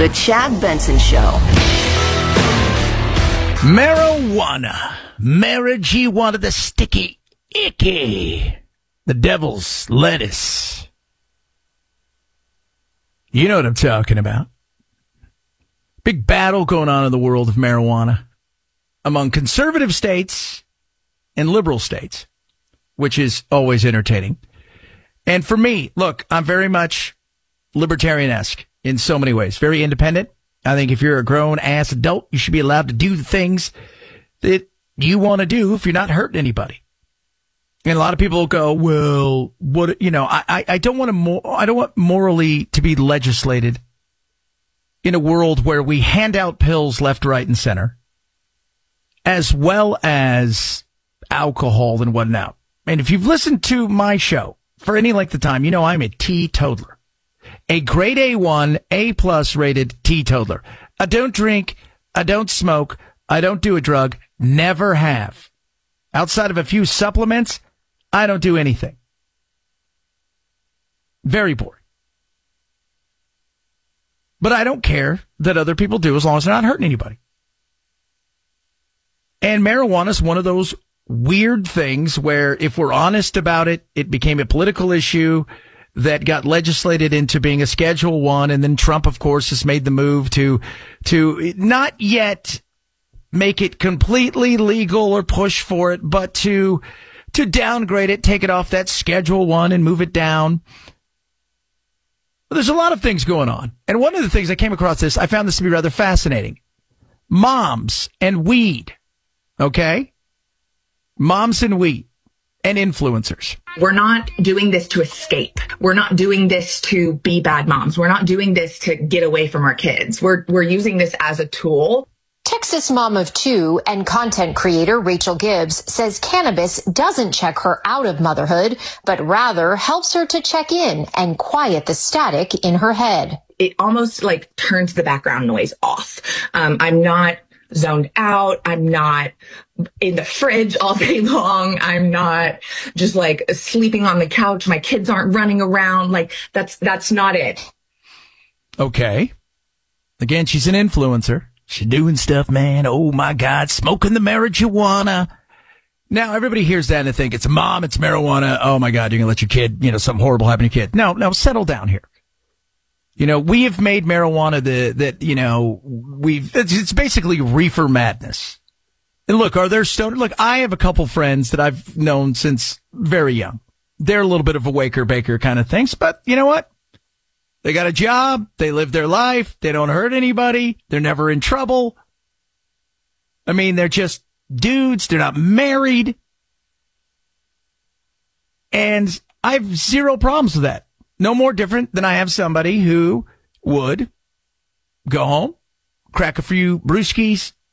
The Chad Benson Show. Marijuana. Marijuana, the sticky, icky. The devil's lettuce. You know what I'm talking about. Big battle going on in the world of marijuana among conservative states and liberal states, which is always entertaining. And for me, look, I'm very much libertarian-esque in so many ways. Very independent. I think if you're a grown-ass adult, you should be allowed to do the things that you want to do if you're not hurting anybody. And a lot of people go, well, what, you know, I don't want morally to be legislated in a world where we hand out pills left, right, and center, as well as alcohol and whatnot. And if you've listened to my show for any length of time, you know I'm a teetotaler. A grade A1, A+ rated teetotaler. I don't drink. I don't smoke. I don't do a drug. Never have. Outside of a few supplements, I don't do anything. Very boring. But I don't care that other people do as long as they're not hurting anybody. And marijuana is one of those weird things where if we're honest about it, it became a political issue that got legislated into being a Schedule I. And then Trump, of course, has made the move to not yet make it completely legal or push for it, but to downgrade it, take it off that Schedule I and move it down. There's a lot of things going on. And one of the things I came across this, I found this to be rather fascinating. Moms and weed. Okay? Moms and weed and influencers. We're not doing this to escape. We're not doing this to be bad moms. We're not doing this to get away from our kids. We're using this as a tool. Texas mom of two and content creator Rachel Gibbs says cannabis doesn't check her out of motherhood, but rather helps her to check in and quiet the static in her head. It almost like turns the background noise off. I'm not zoned out. I'm not in the fridge all day long. I'm not just like sleeping on the couch. My kids aren't running around. Like that's not it. Okay. Again, she's an influencer. She's doing stuff, man. Oh, my God. Smoking the marijuana. Now, everybody hears that and they think it's mom, it's marijuana. Oh, my God, you're going to let your kid, something horrible happen to your kid. No, settle down here. We have made marijuana it's basically reefer madness. And look, are there stoners? Look, I have a couple friends that I've known since very young. They're a little bit of a waker baker kind of things, but you know what? They got a job. They live their life. They don't hurt anybody. They're never in trouble. I mean, they're just dudes. They're not married. And I have zero problems with that. No more different than I have somebody who would go home, crack a few brewskis,